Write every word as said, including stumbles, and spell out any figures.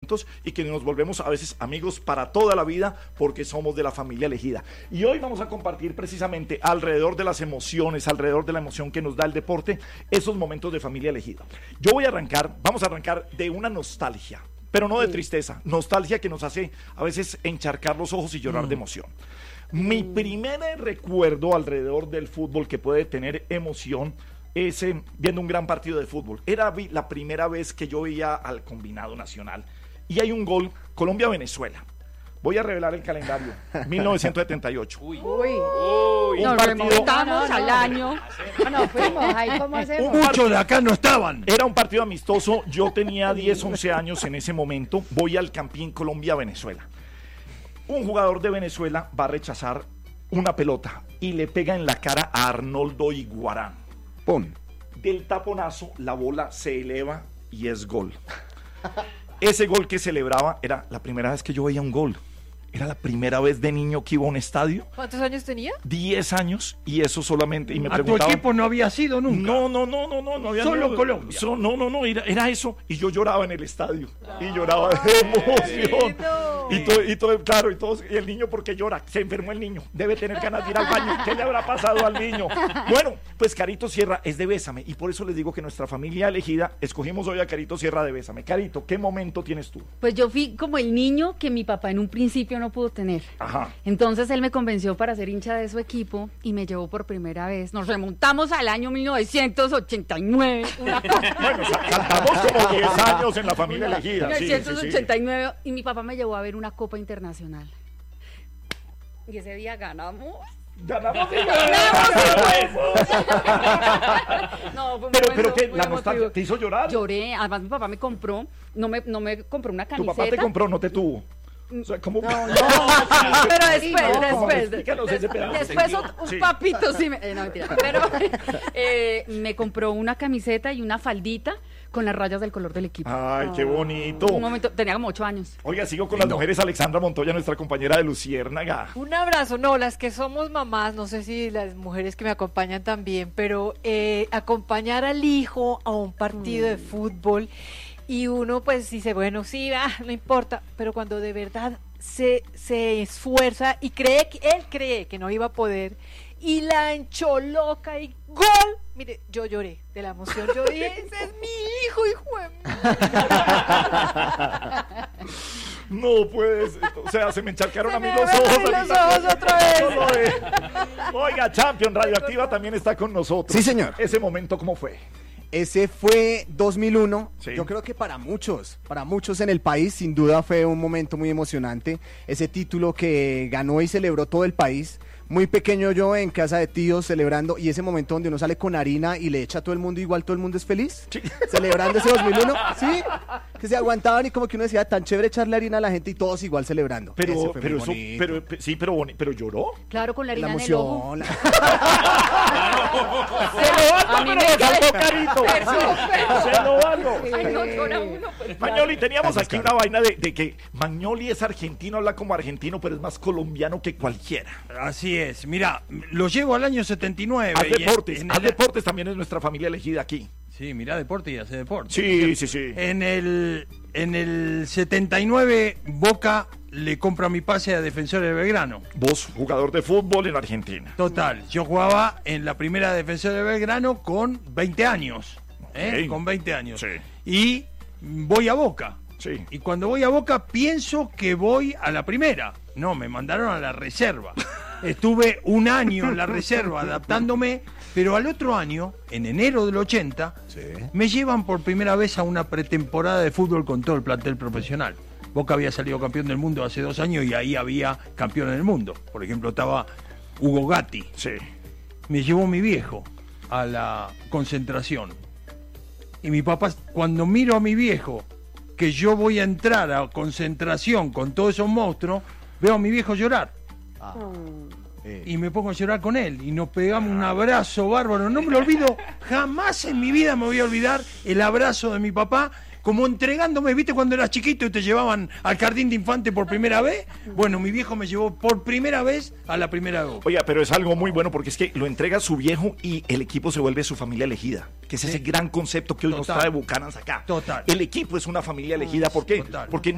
juntos y que nos volvemos a veces amigos para toda la vida porque somos de la familia elegida. Y hoy vamos a compartir precisamente alrededor de las emociones, alrededor de la emoción que nos da el deporte, esos momentos de familia elegida. Yo voy a arrancar, vamos a arrancar de una nostalgia, pero no de tristeza, nostalgia que nos hace a veces encharcar los ojos y llorar mm. de emoción. Mi primer recuerdo alrededor del fútbol que puede tener emoción es eh, viendo un gran partido de fútbol. Era vi, la primera vez que yo veía al combinado nacional y hay un gol, Colombia-Venezuela. Voy a revelar el calendario, mil novecientos setenta y ocho. Uy, uy, uy. Nos remontamos no, no, al año. No, no, fuimos, ahí cómo hacemos. Muchos de acá no estaban. Era un partido amistoso, yo tenía diez, once años en ese momento, voy al Campín Colombia-Venezuela. Un jugador de Venezuela va a rechazar una pelota y le pega en la cara a Arnoldo Iguarán. ¡Pum! Del taponazo, la bola se eleva y es gol. Ese gol que celebraba era la primera vez que yo veía un gol. Era la primera vez de niño que iba a un estadio. ¿Cuántos años tenía? Diez años y eso solamente. Y me ¿A tu preguntaban, equipo no había sido nunca? No, no, no, no, no, no había Solo no, Colombia. So, no, no, no, era, era eso. Y yo lloraba en el estadio. Y lloraba de emoción. Y todo, y todo, claro, y todos, y el niño, ¿por qué llora? Se enfermó el niño. Debe tener ganas de ir al baño. ¿Qué le habrá pasado al niño? Bueno, pues Carito Sierra es de Bésame. Y por eso les digo que nuestra familia elegida, escogimos hoy a Carito Sierra de Bésame. Carito, ¿qué momento tienes tú? Pues yo fui como el niño que mi papá en un principio no pudo tener. Ajá. Entonces él me convenció para ser hincha de su equipo y me llevó por primera vez. Nos remontamos al año mil novecientos ochenta y nueve. Una Bueno, saltamos como diez años en la familia elegida. mil novecientos ochenta y nueve Sí, sí, sí. y mi papá me llevó a ver una Copa Internacional. Y ese día ganamos. Ganamos. No, fue un Pero, momento pero ¿qué? muy ¿La emotivo. nostalgia te hizo llorar? Lloré, además mi papá me compró, no me, no me compró una Tu camiseta. papá te compró, no te tuvo. O sea, ¿cómo? No, no, Pero después, no, después, explícanos ese pedazo. después un, un Sí. papito sí me, eh, no mentira, pero eh, me compró una camiseta y una faldita con las rayas del color del equipo. Ay, qué bonito. Un momento, tenía como ocho años. Oiga, sigo con las mujeres. Alexandra Montoya, nuestra compañera de Luciérnaga. Un abrazo, no, las que somos mamás, no sé si las mujeres que me acompañan también, pero eh, acompañar al hijo a un partido mm. de fútbol y uno pues dice, bueno, sí, ah, no importa, pero cuando de verdad se, se esfuerza y cree que él cree que no iba a poder y la encholoca y ¡gol! Mire, yo lloré de la emoción, yo dije, ese es mi hijo, hijo de... No puedes, o sea, se me encharcaron Se a mí me los ven ojos. los ojos otra vez. No, no, eh. Oiga, Champion Radioactiva también está con nosotros. Sí, señor. Ese momento, ¿cómo fue? Ese fue dos mil uno, Sí. Yo creo que para muchos, para muchos en el país, sin duda fue un momento muy emocionante. Ese título que ganó y celebró todo el país. Muy pequeño yo en casa de tíos celebrando, y ese momento donde uno sale con harina y le echa a todo el mundo, igual todo el mundo es feliz, Sí. celebrando ese dos mil uno, sí, que se aguantaban y como que uno decía, tan chévere echarle harina a la gente y todos igual celebrando. Ese Pero, fue pero muy eso, bonito. pero, pe- sí, pero, boni- pero lloró. Claro, con la La harina en el ojo. emoción, la- A mí me salvó Carito. Se lo valgo. Ay, no, llora uno, pues, Magnoli, teníamos Gracias, aquí Carlos. una vaina de, de que Magnoli es argentino, habla como argentino, pero es más colombiano que cualquiera. Así es. Mira, lo llevo al año setenta y nueve. Haz y en- deportes, en haz el- deportes también es nuestra familia elegida aquí. Sí, mira deporte y hace deporte. Sí, sí, sí. En el, en el setenta y nueve, Boca le compra mi pase a Defensor de Belgrano. Vos, jugador de fútbol en Argentina. Total, yo jugaba en la primera Defensor de Belgrano con veinte años. ¿eh? Ok. Con veinte años. Sí. Y voy a Boca. Sí. Y cuando voy a Boca pienso que voy a la primera. No, me mandaron a la reserva. Estuve un año en la reserva adaptándome, pero al otro año, en enero del ochenta, Sí. me llevan por primera vez a una pretemporada de fútbol con todo el plantel profesional. Boca había salido campeón del mundo hace dos años y ahí había campeones del mundo. Por ejemplo, estaba Hugo Gatti. Sí. Me llevó mi viejo a la concentración. Y mi papá, cuando miro a mi viejo, que yo voy a entrar a concentración con todos esos monstruos, veo a mi viejo llorar. Eh, Y me pongo a llorar con él. Y nos pegamos un abrazo bárbaro. No me lo olvido, jamás en mi vida me voy a olvidar el abrazo de mi papá, como entregándome, ¿viste cuando eras chiquito y te llevaban al jardín de infante por primera vez? Bueno, mi viejo me llevó por primera vez a la primera vez. Oiga, pero es algo muy bueno porque es que lo entrega a su viejo y el equipo se vuelve su familia elegida, que es ese gran concepto que hoy nos Total. trae Bucanans acá. Total. El equipo es una familia elegida, ¿por qué? Total. Porque